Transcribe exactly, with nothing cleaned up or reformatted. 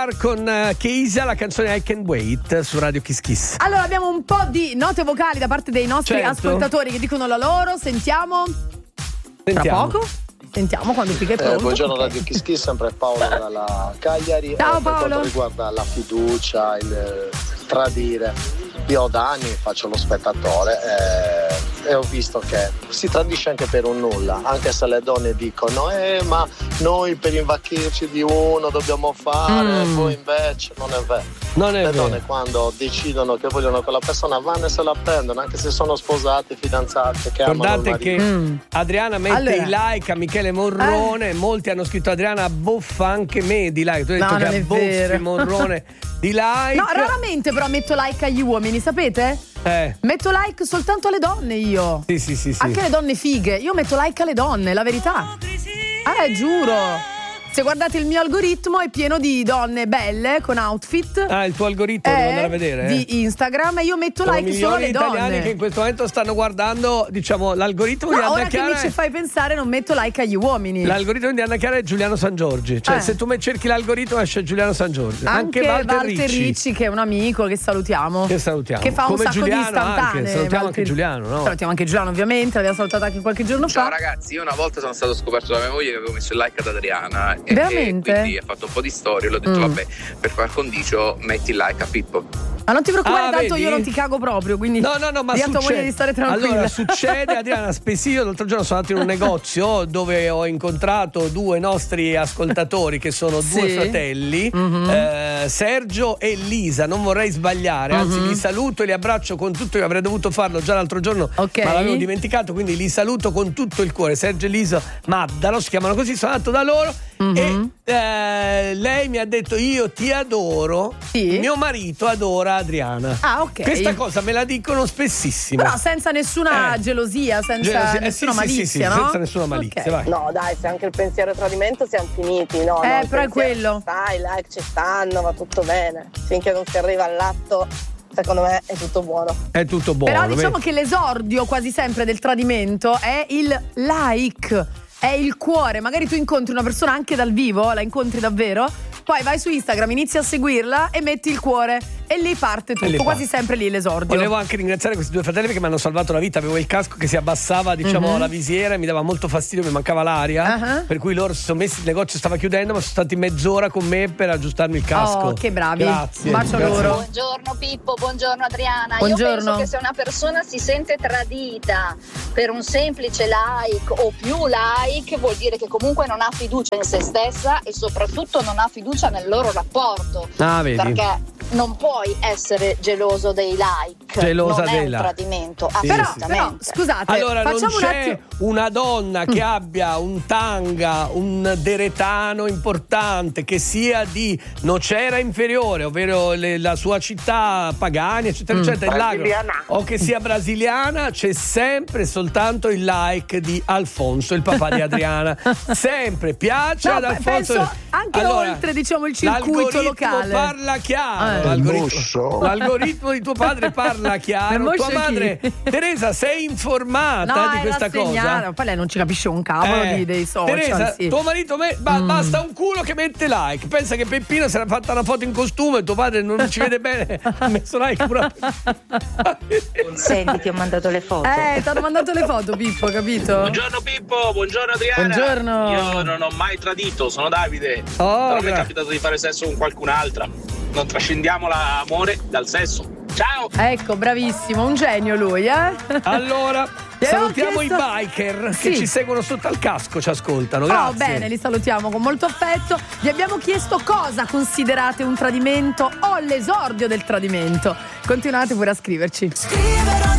Star con uh, Keisa, la canzone I Can't Wait su Radio Kiss Kiss. Allora abbiamo un po' di note vocali da parte dei nostri certo. ascoltatori che dicono la loro. Sentiamo. Sentiamo. Tra poco. Sentiamo quando Figa è pronto. Eh, buongiorno Radio Kiss Kiss, sempre Paolo dalla Cagliari. Ciao eh, Paolo. Per quanto riguarda la fiducia, il tradire, io da anni faccio lo spettatore eh, e ho visto che si tradisce anche per un nulla, anche se le donne dicono eh ma noi per invacchirci di uno dobbiamo fare, mm. poi invece non è vero. Non è le vero. donne quando decidono che vogliono quella persona vanno e se la prendono, anche se sono sposate, fidanzate, che amano il Guardate marito. che mm. Adriana mette Allora. i like a Michele Morrone, eh. molti hanno scritto Adriana boffa anche me di like. Tu hai detto No, che non è abboffi vero. Morrone di like. No, raramente però metto like agli uomini, sapete? Eh. Metto like soltanto alle donne io. Sì, sì, sì, sì. Anche le donne fighe. Io metto like alle donne, la verità. Eh, giuro. Se guardate il mio algoritmo è pieno di donne belle con outfit. Ah, il tuo algoritmo devo andare a vedere. Eh? Di Instagram e io metto Sono like solo alle milioni di italiani donne. che in questo momento stanno guardando, diciamo, l'algoritmo No, di Anna ora che Chiara. mi ci è- fai pensare non metto like agli uomini. L'algoritmo di Anna Chiara è Giuliano San Giorgi. Cioè, Eh. se tu me cerchi l'algoritmo esce Giuliano San Giorgi. Anche, Walter, Walter Ricci. Ricci, che è un amico che salutiamo. Che salutiamo. Che fa un Come sacco Giuliano di istantanee. anche. Salutiamo Walter- anche Giuliano, no? Salutiamo anche Giuliano, ovviamente. L'abbiamo salutato anche qualche giorno Ciao fa. ragazzi, io una volta sono stato scoperto da mia moglie che avevo messo il like ad Adriana e, Veramente? e quindi ha fatto un po' di storie, l'ho detto Mm. vabbè, per far condicio metti il like a Pippo. Ma non ti preoccupare, Ah, tanto vedi? io non ti cago proprio, quindi No, no, no, ma di a tua succede. moglie di stare tranquilla. Allora, succede, Adriana Spesio, l'altro giorno sono andato in un negozio dove ho incontrato due nostri ascoltatori che sono due Sì. fratelli, Mhm. eh, Sergio e Lisa, non vorrei sbagliare, anzi Mhm. li saluto e li abbraccio con tutto, io avrei dovuto farlo già l'altro giorno, Ok. ma l'avevo dimenticato, quindi li saluto con tutto il cuore. Sergio e Lisa Maddalo si chiamano così, sono andato da loro Mhm. e eh, lei mi ha detto io ti adoro, Sì. mio marito adora Adriana. Ah, ok. Questa cosa me la dicono spessissimo. Però senza nessuna Eh. gelosia, senza Gelosia, eh, nessuna sì, sì, malizia, sì, sì, no? senza nessuna malizia, Ok. vai. No, dai, se anche il pensiero e tradimento siamo finiti, no? Eh, no, il però è pensiero quello. ci sta, i like ci stanno, va tutto bene. Finché non si arriva all'atto, secondo me è tutto buono. È tutto buono. Però diciamo vedi? che l'esordio quasi sempre del tradimento è il like, è il cuore. Magari tu incontri una persona anche dal vivo, la incontri davvero, poi vai su Instagram, inizi a seguirla e metti il cuore e lì parte tutto, E lì quasi parte. sempre lì l'esordio. Volevo anche ringraziare questi due fratelli perché mi hanno salvato la vita. Avevo il casco che si abbassava, diciamo, Mhm. la visiera e mi dava molto fastidio, mi mancava l'aria. Uh-huh. Per cui loro si sono messi, il negozio stava chiudendo, ma sono stati mezz'ora con me per aggiustarmi il casco. Oh, che bravi. Grazie. Un bacio a grazie. loro. Buongiorno Pippo, buongiorno Adriana. Buongiorno. Io penso che se una persona si sente tradita per un semplice like o più like, vuol dire che comunque non ha fiducia in se stessa e soprattutto non ha fiducia nel loro rapporto. Ah, vedi. Perché non puoi essere geloso dei like. Gelosa non è dei un like. tradimento, Sì, Però, sì. però, assolutamente. scusate, Allora, non facciamo un c'è attimo. una donna che abbia un tanga, un deretano importante, che sia di Nocera inferiore, ovvero le- la sua città, Pagani, eccetera, Mm. eccetera, il lago, Brasiliana. o che sia brasiliana, c'è sempre e soltanto il like di Alfonso, il papà di Adriana. Sempre piace No, ad beh, Alfonso. penso anche Allora, oltre, diciamo, il circuito l'algoritmo locale. parla chiaro. Eh. L'algoritmo, Moscio. l'algoritmo di tuo padre parla chiaro. Moscio Tua chi? madre, Teresa, sei informata No, di è questa rassegnata, cosa? Poi lei non ci capisce un cavolo Eh, di- dei social. Teresa, sì. tuo marito me- ba- Mm. basta un culo che mette like. Pensa che Peppino si era fatta una foto in costume e tuo padre non ci vede bene. Ha messo like pure. Senti, ti ho mandato le foto. Eh, ti hanno mandato le foto, Pippo, capito? Buongiorno Pippo, buongiorno Adriana. Buongiorno. Io non ho mai tradito, sono Davide. Oh, Però mi è gra- capitato di fare sesso con qualcun'altra. Non trascendiamo l'amore dal sesso. Ciao! Ecco, bravissimo, un genio lui, eh? Allora, Ti avevo salutiamo chiesto- i biker Sì. che ci seguono sotto al casco, ci ascoltano. Oh, Grazie. bene, li salutiamo con molto affetto. Vi abbiamo chiesto cosa considerate un tradimento o l'esordio del tradimento. Continuate pure a scriverci. Scrivere